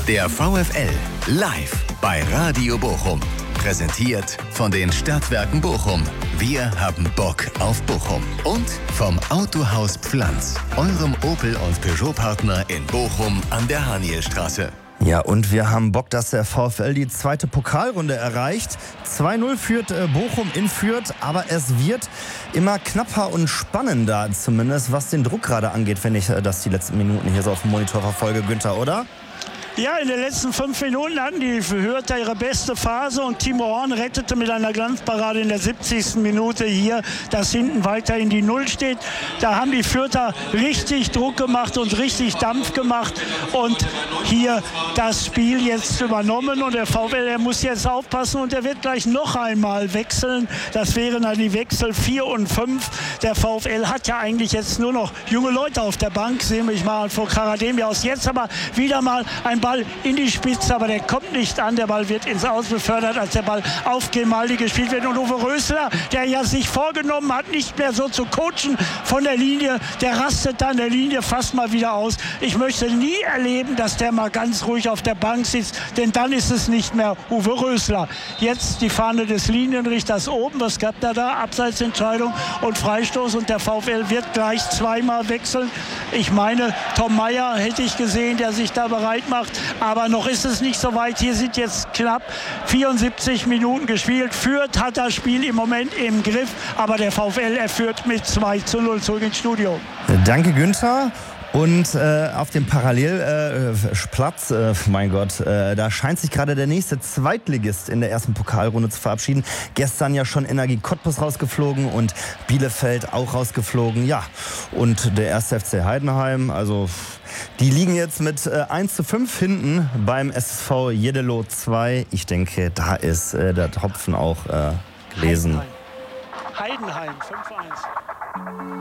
Der VfL live bei Radio Bochum. Präsentiert von den Stadtwerken Bochum. Wir haben Bock auf Bochum. Und vom Autohaus Pflanz, eurem Opel- und Peugeot-Partner in Bochum an der Hanielstraße. Ja, und wir haben Bock, dass der VfL die zweite Pokalrunde erreicht. 2-0 führt Bochum in Fürth, aber es wird immer knapper und spannender, zumindest was den Druck gerade angeht, wenn ich das die letzten Minuten hier so auf dem Monitor verfolge, Günther, oder? Ja, in den letzten 5 Minuten hatten die Fürther ihre beste Phase und Timo Horn rettete mit einer Glanzparade in der 70. Minute hier, dass hinten weiterhin die Null steht. Da haben die Fürther richtig Druck gemacht und richtig Dampf gemacht und hier das Spiel jetzt übernommen und der VfL, der muss jetzt aufpassen und der wird gleich noch einmal wechseln. Das wären dann die Wechsel 4 und 5. Der VfL hat ja eigentlich jetzt nur noch junge Leute auf der Bank, sehen wir mal vor Karademi aus. Jetzt aber wieder mal ein Ball in die Spitze, aber der kommt nicht an. Der Ball wird ins Aus befördert, als der Ball auf Grimaldi gespielt wird. Und Uwe Rösler, der ja sich vorgenommen hat, nicht mehr so zu coachen von der Linie, der rastet dann der Linie fast mal wieder aus. Ich möchte nie erleben, dass der mal ganz ruhig auf der Bank sitzt, denn dann ist es nicht mehr Uwe Rösler. Jetzt die Fahne des Linienrichters oben. Was gab da? Abseitsentscheidung und Freistoß und der VfL wird gleich zweimal wechseln. Ich meine, Tom Meyer hätte ich gesehen, der sich da bereit macht. Aber noch ist es nicht so weit. Hier sind jetzt knapp 74 Minuten gespielt. Fürth hat das Spiel im Moment im Griff. Aber der VfL, er führt mit 2-0 zurück ins Studio. Danke, Günther. Und auf dem Parallelplatz, mein Gott, da scheint sich gerade der nächste Zweitligist in der ersten Pokalrunde zu verabschieden. Gestern ja schon Energie Cottbus rausgeflogen und Bielefeld auch rausgeflogen. Ja, und der 1. FC Heidenheim, also die liegen jetzt mit 1:5 hinten beim SV Jeddelo 2. Ich denke, da ist der Tropfen auch gelesen. Heidenheim 5-1.